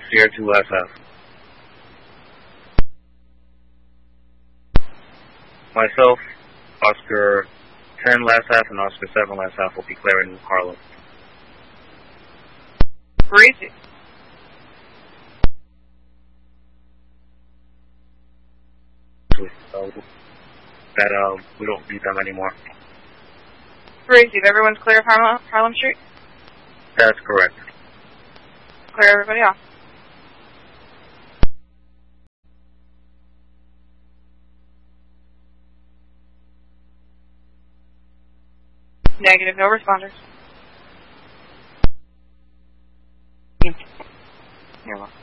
Sierra 2 last half. Myself, Oscar 10 last half, and Oscar 7 last half will be clearing Harlem. Crazy. That we don't need them anymore. Crazy. Everyone's clear of Harlem Street? That's correct. Clear everybody off. Negative, no responders. You're welcome.